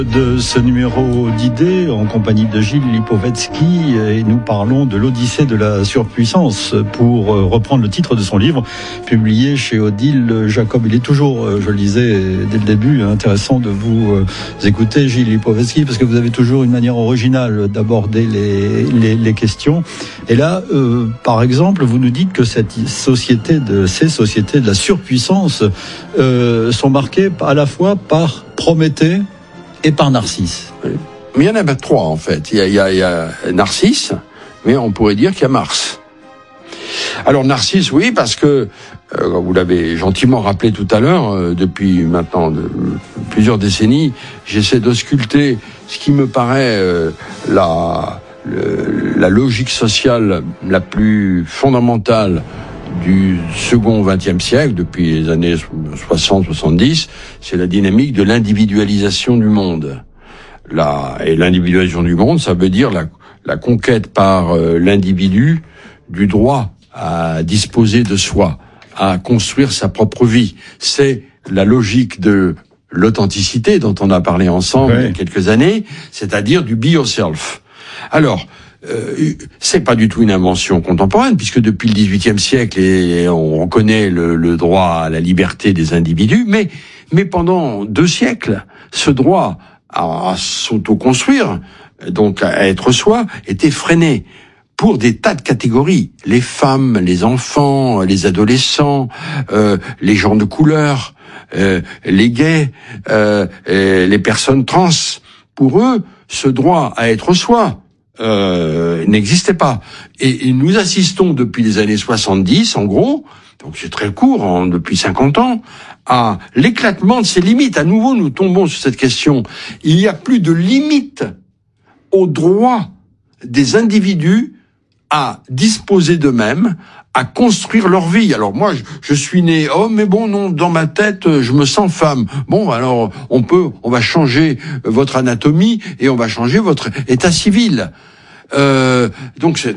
De ce numéro d'idées en compagnie de Gilles Lipovetsky, et nous parlons de l'Odyssée de la surpuissance pour reprendre le titre de son livre publié chez Odile Jacob. Il est toujours, je le disais dès le début, intéressant de vous écouter, Gilles Lipovetsky, parce que vous avez toujours une manière originale d'aborder les questions. Et là, par exemple, vous nous dites que ces sociétés de la surpuissance sont marquées à la fois par Prométhée et par Narcisse. Oui. Mais il y en a trois, en fait. Il y a Narcisse, mais on pourrait dire qu'il y a Mars. Alors Narcisse, oui, parce que, vous l'avez gentiment rappelé tout à l'heure, depuis maintenant plusieurs décennies, j'essaie d'ausculter ce qui me paraît la logique sociale la plus fondamentale du second XXe siècle, depuis les années 60-70, c'est la dynamique de l'individualisation du monde. Et l'individualisation du monde, ça veut dire la conquête par l'individu du droit à disposer de soi, à construire sa propre vie. C'est la logique de l'authenticité dont on a parlé ensemble il y a quelques années, c'est-à-dire du be yourself. Alors, c'est pas du tout une invention contemporaine, puisque depuis le XVIIIe siècle, et on reconnaît le droit à la liberté des individus, mais pendant 2 siècles, ce droit à s'auto-construire, donc à être soi, était freiné pour des tas de catégories. Les femmes, les enfants, les adolescents, les gens de couleur, les gays, les personnes trans. Pour eux, ce droit à être soi n'existait pas. Et nous assistons depuis les années 70, en gros, donc c'est très court, depuis 50 ans, à l'éclatement de ces limites. À nouveau, nous tombons sur cette question. Il n'y a plus de limite au droit des individus à disposer d'eux-mêmes, à construire leur vie. Alors moi, je suis né homme, mais bon, non, dans ma tête, je me sens femme. Bon, alors on va changer votre anatomie et on va changer votre état civil. Donc